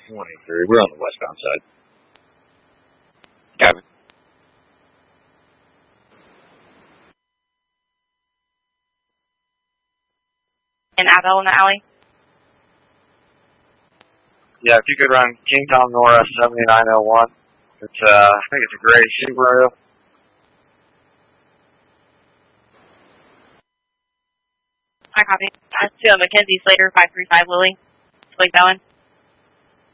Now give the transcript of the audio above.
23. We're on the westbound side. Got it. And Adele in the alley? Yeah, if you could run Kingtown North 7901. It's I think it's a gray Subaru. I copy. That's to Mackenzie Slater, 535 Lily. Blake Bowen.